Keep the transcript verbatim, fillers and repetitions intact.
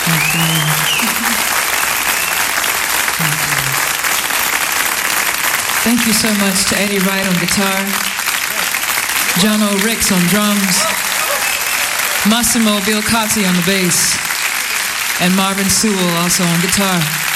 Thank you so much to Eddie Wright on guitar, John O. Ricks on drums, Massimo Bilcotti on the bass, and Marvin Sewell also on guitar.